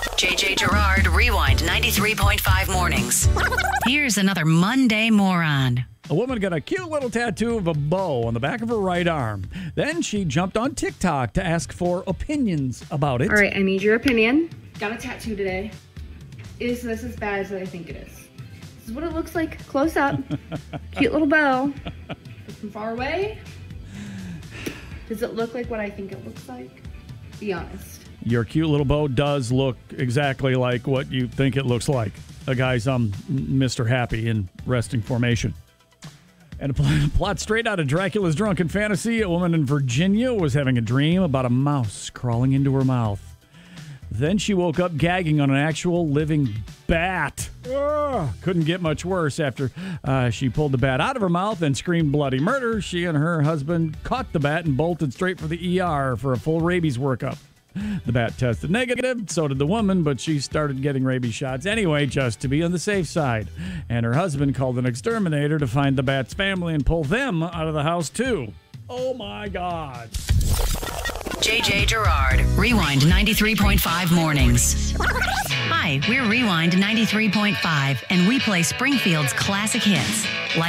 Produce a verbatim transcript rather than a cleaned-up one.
J J Gerard, Rewind ninety-three point five mornings. Here's another Monday moron. A woman got a cute little tattoo of a bow on the back of her right arm. Then she jumped on TikTok to ask for opinions about it. All right, I need your opinion. Got a tattoo today. Is this as bad as I think it is? This is what it looks like close up. Cute little bow. But from far away, does it look like what I think it looks like? Be honest. Your cute little bow does look exactly like what you think it looks like. A guy's um Mister Happy in resting formation. And a plot straight out of Dracula's Drunken Fantasy, a woman in Virginia was having a dream about a mouse crawling into her mouth. Then she woke up gagging on an actual living bat. Ugh, couldn't get much worse after uh, she pulled the bat out of her mouth and screamed bloody murder. She and her husband caught the bat and bolted straight for the E R for a full rabies workup. The bat tested negative, so did the woman, but she started getting rabies shots anyway, just to be on the safe side. And her husband called an exterminator to find the bat's family and pull them out of the house, too. Oh, my God. J J Gerard, Rewind ninety-three point five mornings. Hi, we're Rewind ninety-three point five, and we play Springfield's classic hits. Like